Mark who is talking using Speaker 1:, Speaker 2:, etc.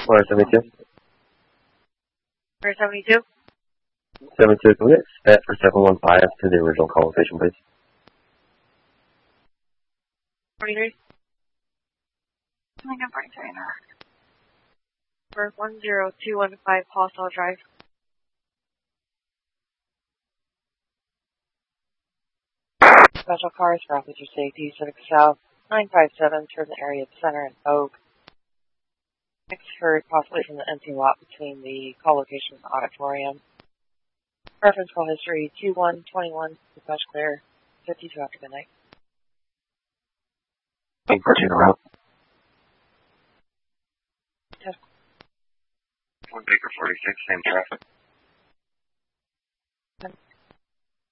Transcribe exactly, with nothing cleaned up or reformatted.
Speaker 1: Florida seventy-two.
Speaker 2: Florida seventy-two?
Speaker 1: seventy-two, can we get set for seven one five to the original call location, please?
Speaker 2: forty-three? Lincoln forty-three now. For one zero two one five Paulsall Drive. Special cars for officer safety, Civic South, nine five seven, turn the area of Center and Oak. Next heard possibly from the empty lot between the call location and the auditorium. Reference call history two one twenty-one, dispatch clear, fifty-two after midnight.
Speaker 1: eight four two to route.
Speaker 2: Test.
Speaker 1: one Baker forty-six, same traffic.